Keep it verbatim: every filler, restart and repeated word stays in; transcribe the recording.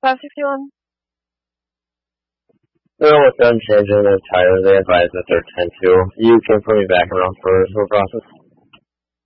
five sixty-one? No, with them changing their tires, they advise that they're ten two. You can put me back around for the process.